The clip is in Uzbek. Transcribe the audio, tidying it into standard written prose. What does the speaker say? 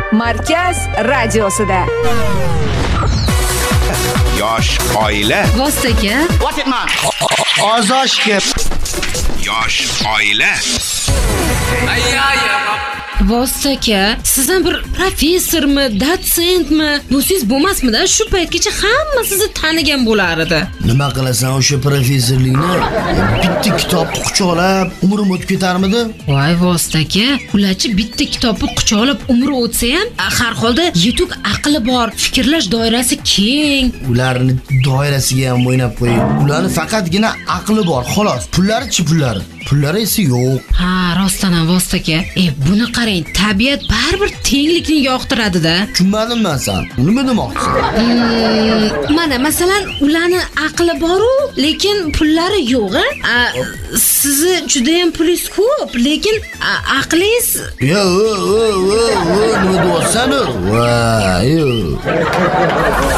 Markaz radiosida. Yosh oila. Vostaga. What it man? Ozoshga. Yosh oila. Vostaga, siz ham bir professormi, dotsentmi? Bu siz bo'lmasmida, shu paytgacha hamma sizni tanigan bo'lar edi. Nima qilasan o'sha professorlikni? Bitta kitobni quchoqlab umrim o'tib ketarmidi? Voy Vostaga, ularchi bitta kitobni quchoqlab umri o'tsa ham, har holda yetuk aqli bor, fikrlash doirasi keng. Ularni doirasiga ham o'ynab qo'ying. Ularni faqatgina aqli bor, xolos. Pullari-chi pullari. Pullari esa yo'q. Ha, rostdan ham Vostaga. Buni qarang, tabiat baribir tenglikni yoqtiradi-da. Tushunmadim men sen. Nima demoqchisan? Mana masalan, ularni aqli bor-u, lekin pullari yo'q-a? Sizni juda ham pulingiz ko'p, lekin aqlingiz Nima deyapsan? Voy.